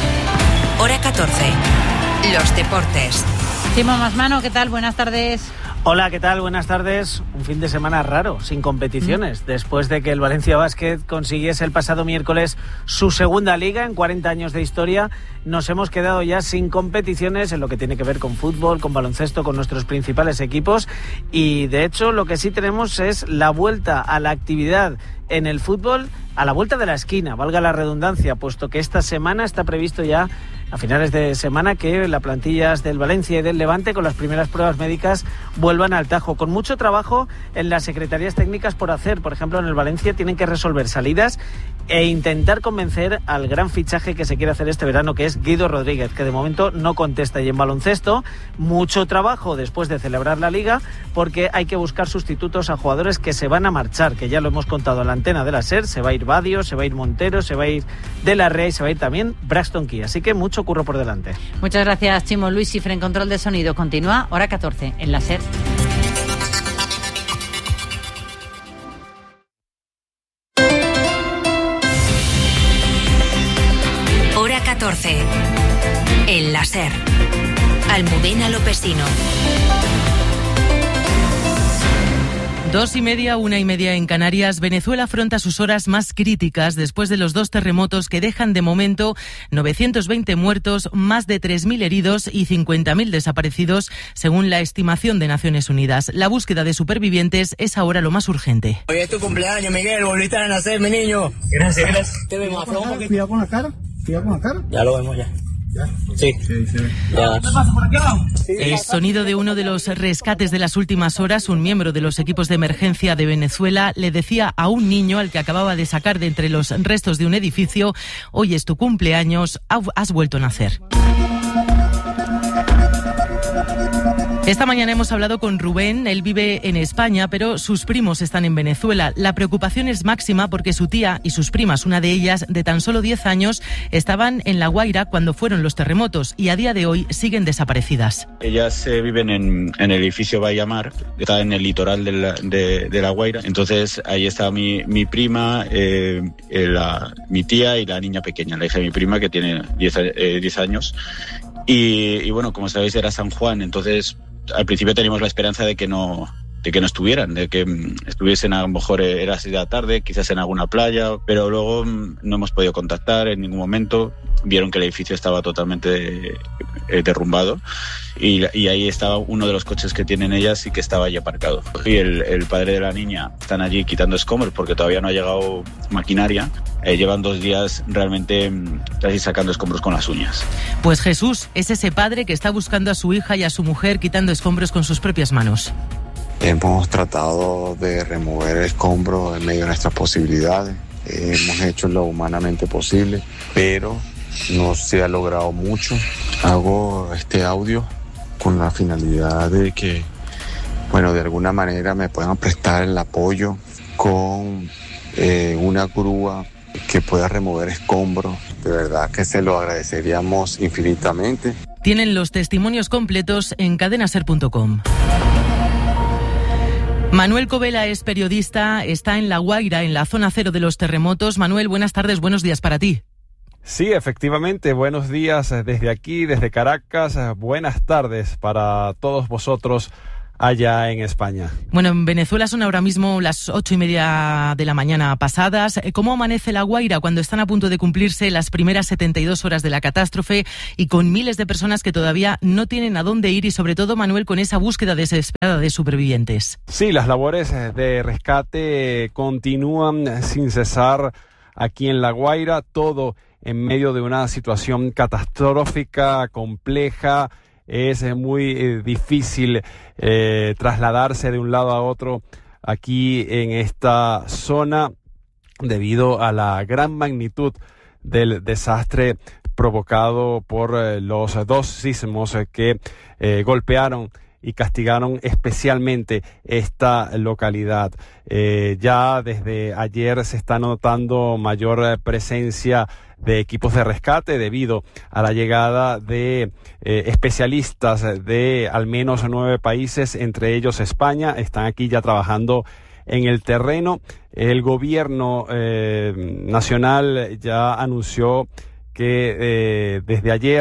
Hora catorce. Los deportes. Simón Masmano, ¿qué tal? Buenas tardes. Hola, ¿qué tal? Buenas tardes. Un fin de semana raro, sin competiciones. Después de que el Valencia Basket consiguiese el pasado miércoles su segunda liga en cuarenta años de historia, nos hemos quedado ya sin competiciones en lo que tiene que ver con fútbol, con baloncesto, con nuestros principales equipos. Y de hecho lo que sí tenemos es la vuelta a la actividad en el fútbol a la vuelta de la esquina, valga la redundancia, puesto que esta semana está previsto ya, a finales de semana, que las plantillas del Valencia y del Levante, con las primeras pruebas médicas, vuelvan al Tajo, con mucho trabajo en las secretarías técnicas por hacer. Por ejemplo, en el Valencia tienen que resolver salidas e intentar convencer al gran fichaje que se quiere hacer este verano, que es Guido Rodríguez, que de momento no contesta. Y en baloncesto, mucho trabajo después de celebrar la Liga, porque hay que buscar sustitutos a jugadores que se van a marchar, que ya lo hemos contado en la antena de la SER. Se va a ir Badio, se va a ir Montero, se va a ir De la Rey, se va a ir también Braxton Key. Así que mucho curro por delante. Muchas gracias, Chimo. Luis Cifre en control de sonido. Continúa, hora catorce, en la SER. Hora catorce, en la SER. Almudena Lopesino. Dos y media, una y media en Canarias. Venezuela afronta sus horas más críticas después de los dos terremotos que dejan de momento novecientos veinte muertos, más de tres mil heridos y cincuenta mil desaparecidos, según la estimación de Naciones Unidas. La búsqueda de supervivientes es ahora lo más urgente. Hoy es tu cumpleaños, Miguel. Volviste a nacer, mi niño. Gracias, gracias. Te vemos. Cuidado con la cara. Cuidado con la cara. Ya lo vemos ya. Sí, sí, sí. Ya. El sonido de uno de los rescates de las últimas horas. Un miembro de los equipos de emergencia de Venezuela le decía a un niño al que acababa de sacar de entre los restos de un edificio: hoy es tu cumpleaños, has vuelto a nacer. Esta mañana hemos hablado con Rubén. Él vive en España, pero sus primos están en Venezuela. La preocupación es máxima porque su tía y sus primas, una de ellas de tan solo diez años, estaban en La Guaira cuando fueron los terremotos y a día de hoy siguen desaparecidas. Ellas eh, viven en, en el edificio Bayamar, está en el litoral de La, de, de la Guaira. Entonces ahí está mi, mi prima, eh, la, mi tía y la niña pequeña, la hija de mi prima, que tiene diez años. Y, y bueno, como sabéis, era San Juan, entonces al principio teníamos la esperanza de que no de que no estuvieran, de que estuviesen, a lo mejor era así de la tarde, quizás en alguna playa, pero luego no hemos podido contactar en ningún momento. Vieron que el edificio estaba totalmente eh, derrumbado y, y ahí estaba uno de los coches que tienen ellas y que estaba allí aparcado. Y el, el padre de la niña están allí quitando escombros porque todavía no ha llegado maquinaria. Eh, llevan dos días realmente casi sacando escombros con las uñas. Pues Jesús es ese padre que está buscando a su hija y a su mujer quitando escombros con sus propias manos. Hemos tratado de remover escombros en medio de nuestras posibilidades. Hemos hecho lo humanamente posible, pero no se ha logrado mucho. Hago este audio con la finalidad de que, bueno, de alguna manera me puedan prestar el apoyo con eh, una grúa que pueda remover escombros. De verdad que se lo agradeceríamos infinitamente. Tienen los testimonios completos en cadenaser punto com. Manuel Covela es periodista, está en La Guaira, en la zona cero de los terremotos. Manuel, buenas tardes, buenos días para ti. Sí, efectivamente, buenos días desde aquí, desde Caracas. Buenas tardes para todos vosotros allá en España. Bueno, en Venezuela son ahora mismo las ocho y media de la mañana pasadas. ¿Cómo amanece La Guaira cuando están a punto de cumplirse las primeras setenta y dos horas de la catástrofe y con miles de personas que todavía no tienen a dónde ir y sobre todo, Manuel, con esa búsqueda desesperada de supervivientes? Sí, las labores de rescate continúan sin cesar aquí en La Guaira, todo en medio de una situación catastrófica, compleja. Es muy eh, difícil eh, trasladarse de un lado a otro aquí en esta zona debido a la gran magnitud del desastre provocado por eh, los dos sismos eh, que eh, golpearon y castigaron especialmente esta localidad. Eh, ya desde ayer se está notando mayor eh, presencia de equipos de rescate debido a la llegada de eh, especialistas de al menos nueve países, entre ellos España. Están aquí ya trabajando en el terreno. El gobierno eh, nacional ya anunció que eh, desde ayer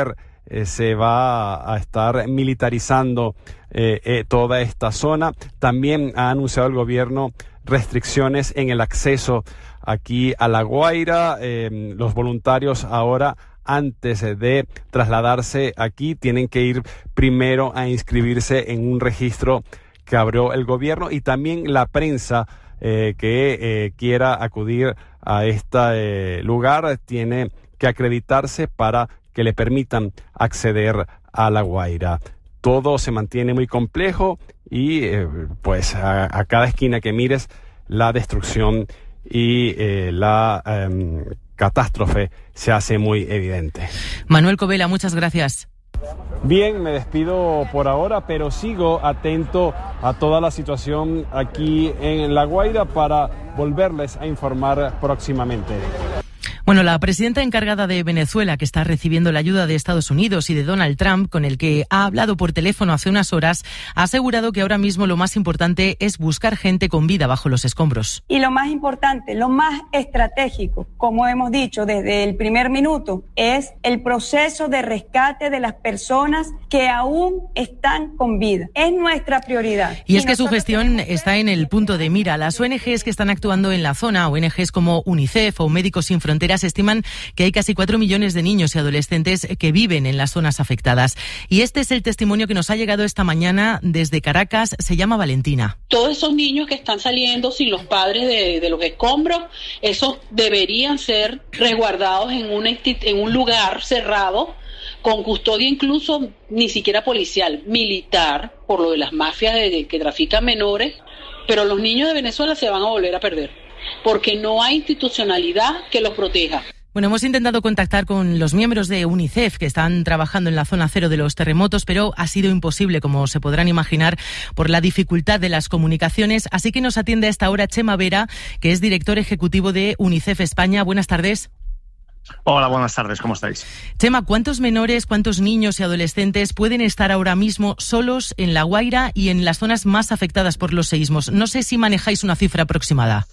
eh, se va a estar militarizando eh, eh, toda esta zona. También ha anunciado el gobierno restricciones en el acceso aquí a La Guaira. Eh, los voluntarios ahora, antes de trasladarse aquí, tienen que ir primero a inscribirse en un registro que abrió el gobierno, y también la prensa eh, que eh, quiera acudir a este eh, lugar tiene que acreditarse para que le permitan acceder a La Guaira. Todo se mantiene muy complejo y eh, pues a, a cada esquina que mires, la destrucción y eh, la eh, catástrofe se hace muy evidente. Manuel Covela, muchas gracias. Bien, me despido por ahora, pero sigo atento a toda la situación aquí en La Guaira para volverles a informar próximamente. Bueno, la presidenta encargada de Venezuela, que está recibiendo la ayuda de Estados Unidos y de Donald Trump, con el que ha hablado por teléfono hace unas horas, ha asegurado que ahora mismo lo más importante es buscar gente con vida bajo los escombros. Y lo más importante, lo más estratégico, como hemos dicho desde el primer minuto, es el proceso de rescate de las personas que aún están con vida. Es nuestra prioridad. Y es que su gestión está en el punto de mira. Las O N Ges que están actuando en la zona, O N Ges como UNICEF o Médicos Sin Fronteras, estiman que hay casi cuatro millones de niños y adolescentes que viven en las zonas afectadas. Y este es el testimonio que nos ha llegado esta mañana desde Caracas. Se llama Valentina. Todos esos niños que están saliendo sin los padres de, de los escombros, esos deberían ser resguardados en un, en un lugar cerrado, con custodia incluso ni siquiera policial, militar, por lo de las mafias de, de, que trafican menores, pero los niños de Venezuela se van a volver a perder, porque no hay institucionalidad que los proteja. Bueno, hemos intentado contactar con los miembros de UNICEF que están trabajando en la zona cero de los terremotos, pero ha sido imposible, como se podrán imaginar, por la dificultad de las comunicaciones. Así que nos atiende a esta hora Chema Vera, que es director ejecutivo de UNICEF España. Buenas tardes. Hola, buenas tardes, ¿cómo estáis? Chema, ¿cuántos menores, cuántos niños y adolescentes pueden estar ahora mismo solos en La Guaira y en las zonas más afectadas por los seísmos? No sé si manejáis una cifra aproximada.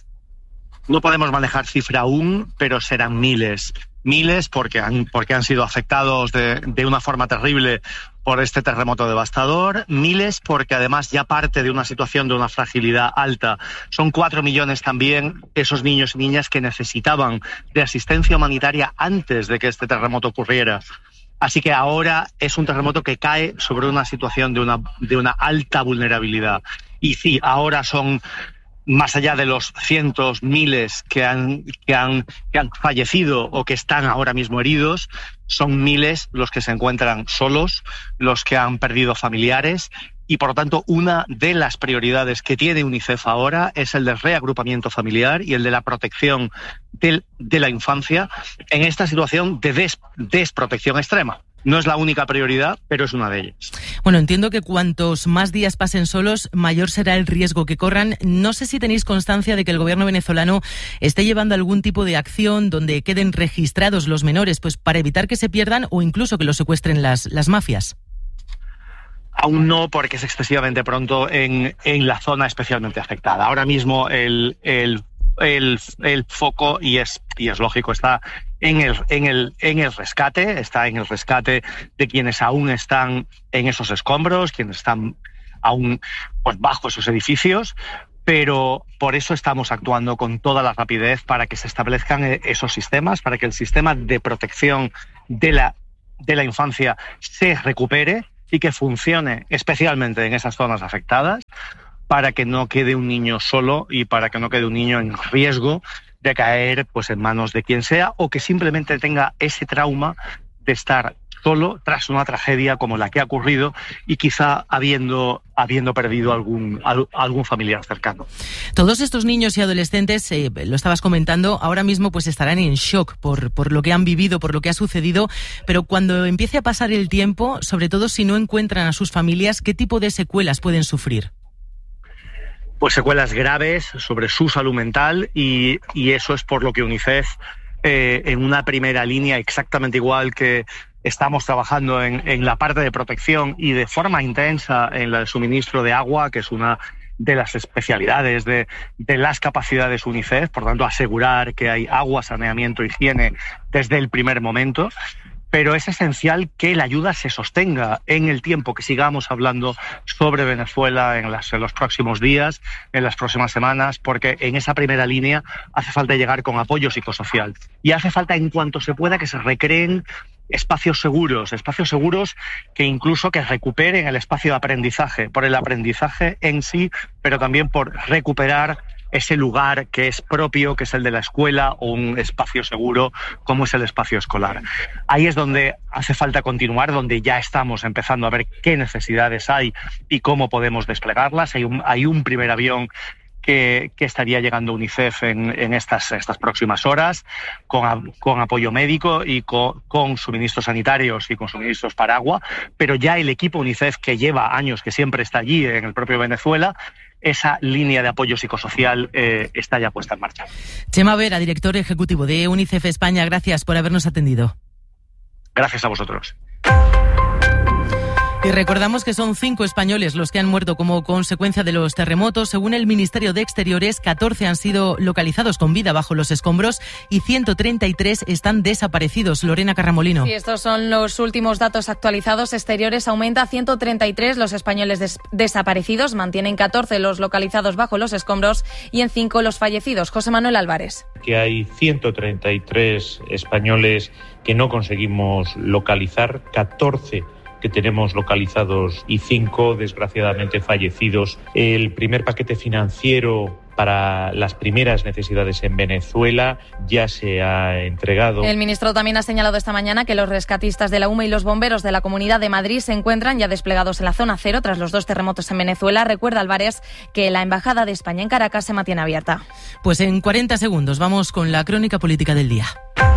No podemos manejar cifra aún, pero serán miles. Miles porque han, porque han sido afectados de, de una forma terrible por este terremoto devastador. Miles porque además ya parte de una situación de una fragilidad alta. Son cuatro millones también esos niños y niñas que necesitaban de asistencia humanitaria antes de que este terremoto ocurriera. Así que ahora es un terremoto que cae sobre una situación de una, de una alta vulnerabilidad. Y sí, ahora son, más allá de los cientos, miles que han, que han, que han fallecido o que están ahora mismo heridos, son miles los que se encuentran solos, los que han perdido familiares. Y, por lo tanto, una de las prioridades que tiene UNICEF ahora es el del reagrupamiento familiar y el de la protección del, de la infancia en esta situación de des, desprotección extrema. No es la única prioridad, pero es una de ellas. Bueno, entiendo que cuantos más días pasen solos, mayor será el riesgo que corran. No sé si tenéis constancia de que el gobierno venezolano esté llevando algún tipo de acción donde queden registrados los menores, pues para evitar que se pierdan o incluso que los secuestren las, las mafias. Aún no, porque es excesivamente pronto en, en la zona especialmente afectada. Ahora mismo el, el, el, el foco, y es, y es lógico, está en el, en, el, en el rescate, está en el rescate de quienes aún están en esos escombros, quienes están aún pues, bajo esos edificios, pero por eso estamos actuando con toda la rapidez para que se establezcan esos sistemas, para que el sistema de protección de la, de la infancia se recupere y que funcione especialmente en esas zonas afectadas, para que no quede un niño solo y para que no quede un niño en riesgo de caer pues, en manos de quien sea, o que simplemente tenga ese trauma de estar solo tras una tragedia como la que ha ocurrido y quizá habiendo, habiendo perdido algún, algún familiar cercano. Todos estos niños y adolescentes, eh, lo estabas comentando, ahora mismo pues estarán en shock por, por lo que han vivido, por lo que ha sucedido, pero cuando empiece a pasar el tiempo, sobre todo si no encuentran a sus familias, ¿qué tipo de secuelas pueden sufrir? Pues secuelas graves sobre su salud mental y, y eso es por lo que UNICEF, eh, en una primera línea, exactamente igual que estamos trabajando en, en la parte de protección y de forma intensa en el suministro de agua, que es una de las especialidades de, de las capacidades UNICEF, por tanto asegurar que hay agua, saneamiento, higiene desde el primer momento. pero es esencial que la ayuda se sostenga en el tiempo, que sigamos hablando sobre Venezuela en, las, en los próximos días, en las próximas semanas, porque en esa primera línea hace falta llegar con apoyo psicosocial. Y hace falta, en cuanto se pueda, que se recreen espacios seguros, espacios seguros que incluso que recuperen el espacio de aprendizaje, por el aprendizaje en sí, pero también por recuperar ese lugar que es propio, que es el de la escuela, o un espacio seguro como es el espacio escolar. Ahí es donde hace falta continuar, donde ya estamos empezando a ver qué necesidades hay y cómo podemos desplegarlas. Hay un, hay un primer avión que, que estaría llegando a UNICEF en, en estas, estas próximas horas, con, con apoyo médico y con, con suministros sanitarios y con suministros para agua, pero ya el equipo UNICEF, que lleva años, que siempre está allí en el propio Venezuela, esa línea de apoyo psicosocial eh, está ya puesta en marcha. Chema Vera, director ejecutivo de UNICEF España, gracias por habernos atendido. Gracias a vosotros. Y recordamos que son cinco españoles los que han muerto como consecuencia de los terremotos. Según el Ministerio de Exteriores, catorce han sido localizados con vida bajo los escombros y ciento treinta y tres están desaparecidos. Lorena Carramolino. Sí, estos son los últimos datos actualizados. Exteriores aumenta a ciento treinta y tres los españoles des- desaparecidos, mantienen catorce los localizados bajo los escombros y en cinco los fallecidos. José Manuel Álvarez. Que hay ciento treinta y tres españoles que no conseguimos localizar, catorce que tenemos localizados y cinco, desgraciadamente, fallecidos. El primer paquete financiero para las primeras necesidades en Venezuela ya se ha entregado. El ministro también ha señalado esta mañana que los rescatistas de la U M A y los bomberos de la Comunidad de Madrid se encuentran ya desplegados en la zona cero tras los dos terremotos en Venezuela. Recuerda Álvarez que la Embajada de España en Caracas se mantiene abierta. Pues en cuarenta segundos vamos con la crónica política del día.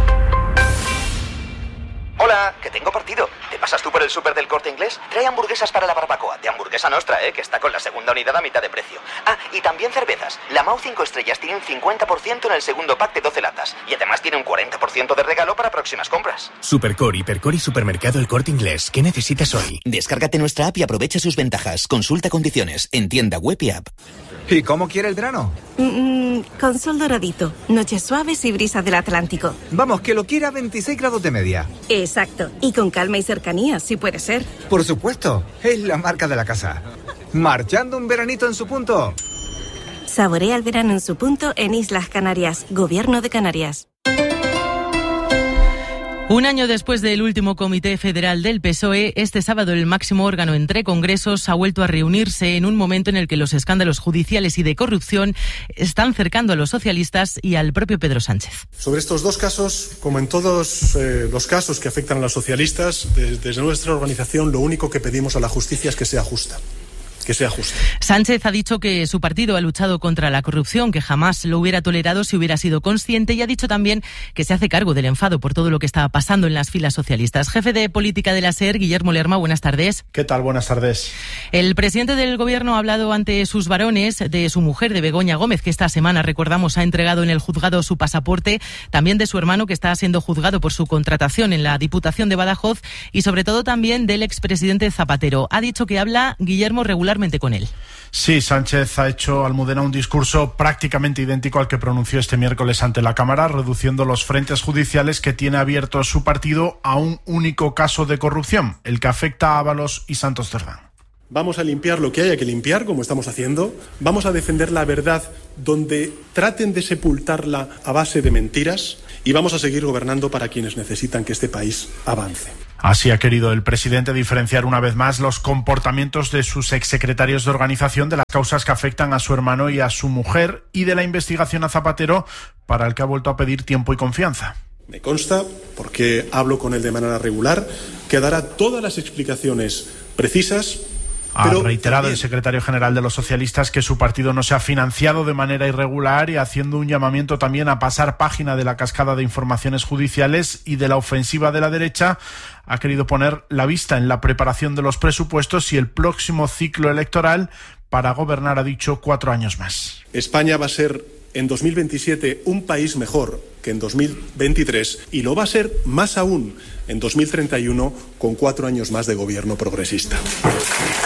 Hola, que tengo partido. ¿Te pasas tú por el súper del Corte Inglés? Trae hamburguesas para la barbacoa, de Hamburguesa Nostra, ¿eh? Que está con la segunda unidad a mitad de precio. Ah, y también cervezas. La Mau cinco estrellas tiene un cincuenta por ciento en el segundo pack de doce latas. Y además tiene un cuarenta por ciento de regalo para próximas compras. Supercore, Hipercore y Supermercado El Corte Inglés. ¿Qué necesitas hoy? Descárgate nuestra app y aprovecha sus ventajas. Consulta condiciones en tienda web y app. ¿Y cómo quiere el verano? Mm, con sol doradito, noches suaves y brisas del Atlántico. Vamos, que lo quiera a veintiséis grados de media. Exacto, y con calma y cercanía, si puede ser. Por supuesto, es la marca de la casa. Marchando un veranito en su punto. Saborea el verano en su punto en Islas Canarias, Gobierno de Canarias. Un año después del último Comité Federal del P S O E, este sábado el máximo órgano entre congresos ha vuelto a reunirse en un momento en el que los escándalos judiciales y de corrupción están cercando a los socialistas y al propio Pedro Sánchez. Sobre estos dos casos, como en todos eh, los casos que afectan a los socialistas, desde, desde nuestra organización lo único que pedimos a la justicia es que sea justa. Que sea justo. Sánchez ha dicho que su partido ha luchado contra la corrupción, que jamás lo hubiera tolerado si hubiera sido consciente, y ha dicho también que se hace cargo del enfado por todo lo que estaba pasando en las filas socialistas. Jefe de política de la SER, Guillermo Lerma, buenas tardes. ¿Qué tal? Buenas tardes. El presidente del Gobierno ha hablado ante sus varones de su mujer, de Begoña Gómez, que esta semana, recordamos, ha entregado en el juzgado su pasaporte, también de su hermano, que está siendo juzgado por su contratación en la Diputación de Badajoz, y sobre todo también del expresidente Zapatero. Ha dicho que habla Guillermo regularmente con él. Sí, Sánchez ha hecho a Almudena un discurso prácticamente idéntico al que pronunció este miércoles ante la Cámara, reduciendo los frentes judiciales que tiene abierto su partido a un único caso de corrupción, el que afecta a Ábalos y Santos Cerdán. Vamos a limpiar lo que haya que limpiar, como estamos haciendo. Vamos a defender la verdad donde traten de sepultarla a base de mentiras. Y vamos a seguir gobernando para quienes necesitan que este país avance. Así ha querido el presidente diferenciar una vez más los comportamientos de sus exsecretarios de organización de las causas que afectan a su hermano y a su mujer y de la investigación a Zapatero, para el que ha vuelto a pedir tiempo y confianza. Me consta, porque hablo con él de manera regular, que dará todas las explicaciones precisas. Ha reiterado también el secretario general de los socialistas que su partido no se ha financiado de manera irregular, y haciendo un llamamiento también a pasar página de la cascada de informaciones judiciales y de la ofensiva de la derecha. Ha querido poner la vista en la preparación de los presupuestos y el próximo ciclo electoral para gobernar, ha dicho, cuatro años más. España va a ser en dos mil veintisiete un país mejor que en dos mil veintitrés, y lo va a ser más aún en dos mil treinta y uno con cuatro años más de gobierno progresista.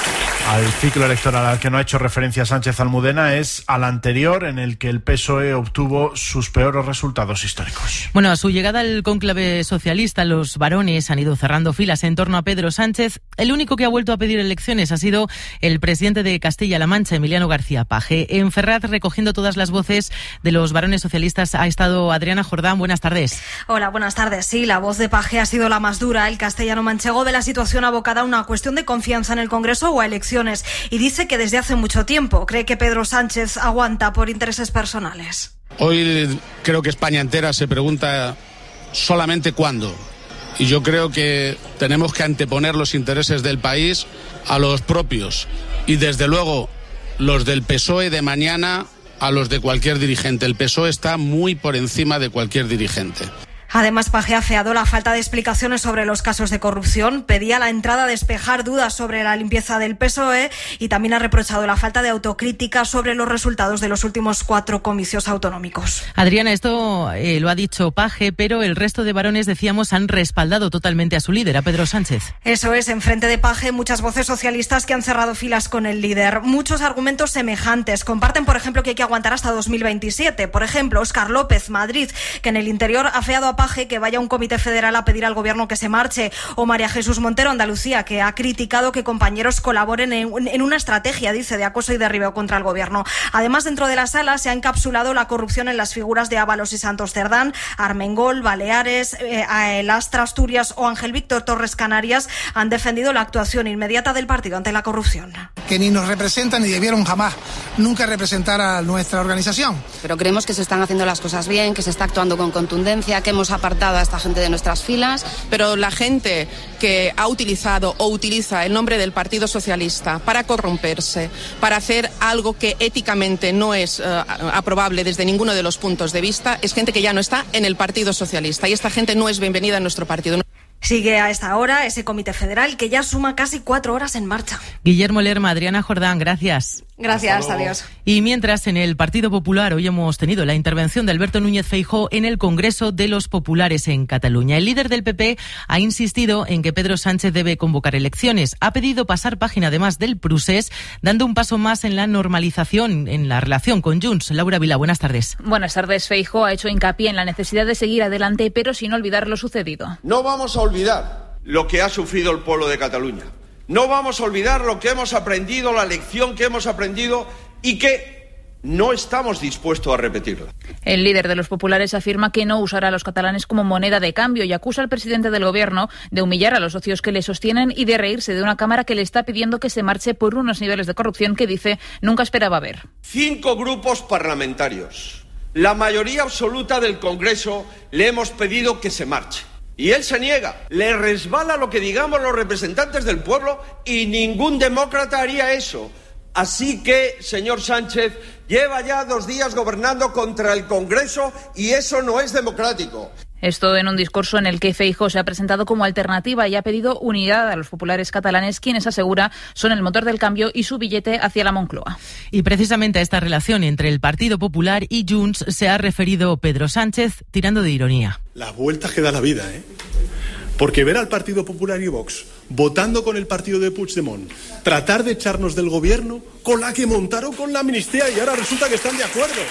Al ciclo electoral al que no ha hecho referencia Sánchez Almudena es al anterior, en el que el P S O E obtuvo sus peores resultados históricos. Bueno, a su llegada al cónclave socialista, los varones han ido cerrando filas en torno a Pedro Sánchez. El único que ha vuelto a pedir elecciones ha sido el presidente de Castilla-La Mancha, Emiliano García Paje. En Ferraz, recogiendo todas las voces de los varones socialistas, ha estado Adriana Jordán. Buenas tardes. Hola, buenas tardes. Sí, la voz de Paje ha sido la más dura. El castellano manchego ve la situación abocada a una cuestión de confianza en el Congreso o a elecciones. Y dice que desde hace mucho tiempo cree que Pedro Sánchez aguanta por intereses personales. Hoy creo que España entera se pregunta solamente cuándo. Y yo creo que tenemos que anteponer los intereses del país a los propios. Y desde luego los del P S O E de mañana a los de cualquier dirigente. El P S O E está muy por encima de cualquier dirigente. Además, Paje ha afeado la falta de explicaciones sobre los casos de corrupción, pedía la entrada a despejar dudas sobre la limpieza del P S O E y también ha reprochado la falta de autocrítica sobre los resultados de los últimos cuatro comicios autonómicos. Adriana, esto eh, lo ha dicho Paje, pero el resto de varones, decíamos, han respaldado totalmente a su líder, a Pedro Sánchez. Eso es, en frente de Paje, muchas voces socialistas que han cerrado filas con el líder. Muchos argumentos semejantes. Comparten, por ejemplo, que hay que aguantar hasta dos mil veintisiete. Por ejemplo, Óscar López, Madrid, que en el interior ha afeado a Paje que vaya un comité federal a pedir al gobierno que se marche, o María Jesús Montero, Andalucía, que ha criticado que compañeros colaboren en, en una estrategia, dice, de acoso y derribeo contra el gobierno. Además, dentro de la sala se ha encapsulado la corrupción en las figuras de Ábalos y Santos Cerdán, Armengol, Baleares, eh, Lastra, Asturias o Ángel Víctor Torres, Canarias, han defendido la actuación inmediata del partido ante la corrupción. Que ni nos representan ni debieron jamás nunca representar a nuestra organización. Pero creemos que se están haciendo las cosas bien, que se está actuando con contundencia, que hemos apartado a esta gente de nuestras filas. Pero la gente que ha utilizado o utiliza el nombre del Partido Socialista para corromperse, para hacer algo que éticamente no es uh, aprobable desde ninguno de los puntos de vista, es gente que ya no está en el Partido Socialista y esta gente no es bienvenida en nuestro partido. Sigue a esta hora ese comité federal que ya suma casi cuatro horas en marcha. Guillermo Lerma, Adriana Jordán, gracias. Gracias, adiós. Y mientras, en el Partido Popular hoy hemos tenido la intervención de Alberto Núñez Feijóo en el Congreso de los Populares en Cataluña. El líder del P P ha insistido en que Pedro Sánchez debe convocar elecciones. Ha pedido pasar página además del procés, dando un paso más en la normalización en la relación con Junts. Laura Vila, buenas tardes. Buenas tardes. Feijóo ha hecho hincapié en la necesidad de seguir adelante, pero sin olvidar lo sucedido. No vamos a olvidar lo que ha sufrido el pueblo de Cataluña. No vamos a olvidar lo que hemos aprendido, la lección que hemos aprendido y que no estamos dispuestos a repetirla. El líder de los populares afirma que no usará a los catalanes como moneda de cambio y acusa al presidente del gobierno de humillar a los socios que le sostienen y de reírse de una Cámara que le está pidiendo que se marche por unos niveles de corrupción que dice nunca esperaba ver. Cinco grupos parlamentarios, la mayoría absoluta del Congreso, le hemos pedido que se marche. Y él se niega, le resbala lo que digamos los representantes del pueblo y ningún demócrata haría eso. Así que, señor Sánchez, lleva ya dos días gobernando contra el Congreso y eso no es democrático. Esto en un discurso en el que Feijóo se ha presentado como alternativa y ha pedido unidad a los populares catalanes, quienes asegura son el motor del cambio y su billete hacia la Moncloa. Y precisamente a esta relación entre el Partido Popular y Junts se ha referido Pedro Sánchez, tirando de ironía. Las vueltas que da la vida, ¿eh? Porque ver al Partido Popular y Vox votando con el partido de Puigdemont, tratar de echarnos del gobierno con la que montaron con la amnistía y ahora resulta que están de acuerdo.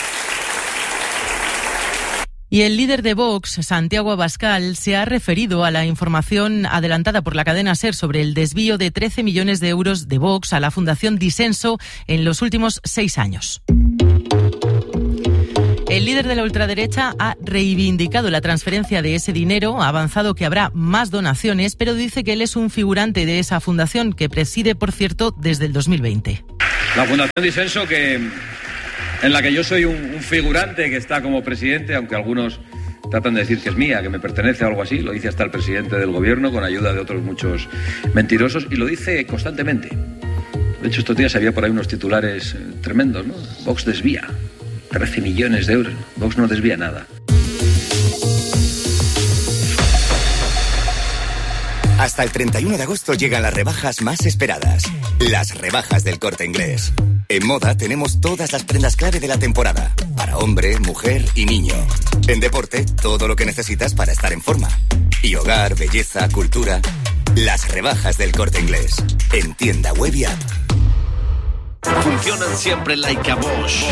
Y el líder de Vox, Santiago Abascal, se ha referido a la información adelantada por la cadena SER sobre el desvío de trece millones de euros de Vox a la Fundación Disenso en los últimos seis años. El líder de la ultraderecha ha reivindicado la transferencia de ese dinero, ha avanzado que habrá más donaciones, pero dice que él es un figurante de esa fundación que preside, por cierto, desde el dos mil veinte. La Fundación Disenso que... en la que yo soy un, un figurante que está como presidente, aunque algunos tratan de decir que es mía, que me pertenece o algo así. Lo dice hasta el presidente del gobierno con ayuda de otros muchos mentirosos y lo dice constantemente. De hecho, estos días había por ahí unos titulares eh, tremendos, ¿no? Vox desvía trece millones de euros. Vox no desvía nada. Hasta el treinta y uno de agosto llegan las rebajas más esperadas. Las rebajas del Corte Inglés. En moda tenemos todas las prendas clave de la temporada. Para hombre, mujer y niño. En deporte, todo lo que necesitas para estar en forma. Y hogar, belleza, cultura. Las rebajas del Corte Inglés. En tienda web y app. Funcionan siempre like a Bosch.